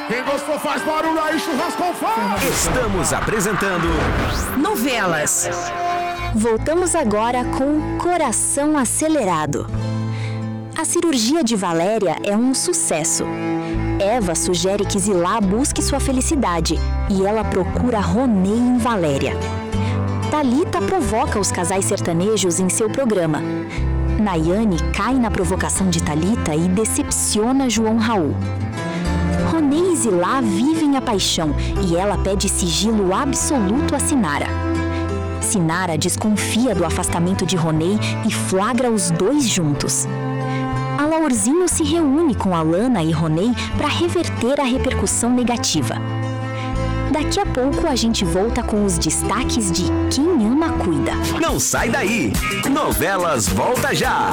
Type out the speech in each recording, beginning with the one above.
Quem gostou faz barulho aí, churrasco faz! Estamos apresentando Novelas. Voltamos agora com Coração Acelerado. A cirurgia de Valéria é um sucesso. Eva sugere que Zilá busque sua felicidade e ela procura Ronei em Valéria. Thalita provoca os casais sertanejos em seu programa. Nayane cai na provocação de Thalita e decepciona João Raul. Ronei e Zilá vivem a paixão e ela pede sigilo absoluto a Sinara. Sinara desconfia do afastamento de Ronei e flagra os dois juntos. Alaorzinho se reúne com Alana e Ronei para reverter a repercussão negativa. Daqui a pouco a gente volta com os destaques de Quem Ama Cuida. Não sai daí! Novelas volta já!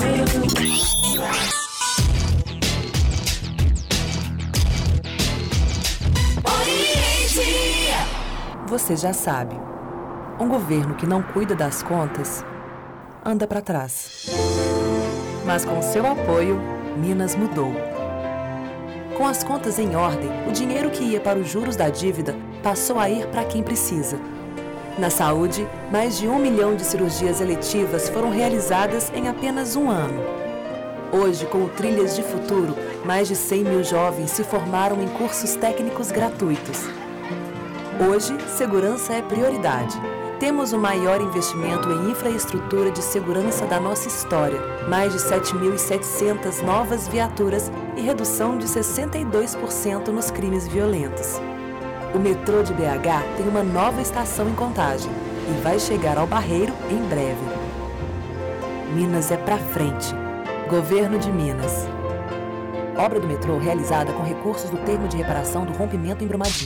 Você já sabe, um governo que não cuida das contas anda para trás. Mas com seu apoio, Minas mudou. Com as contas em ordem, o dinheiro que ia para os juros da dívida passou a ir para quem precisa. Na saúde, mais de 1 milhão de cirurgias eletivas foram realizadas em apenas um ano. Hoje, com o Trilhas de Futuro, mais de 100 mil jovens se formaram em cursos técnicos gratuitos. Hoje, segurança é prioridade. Temos o maior investimento em infraestrutura de segurança da nossa história, mais de 7.700 novas viaturas e redução de 62% nos crimes violentos. O metrô de BH tem uma nova estação em Contagem e vai chegar ao Barreiro em breve. Minas é pra frente. Governo de Minas. Obra do metrô realizada com recursos do termo de reparação do rompimento em Brumadinho.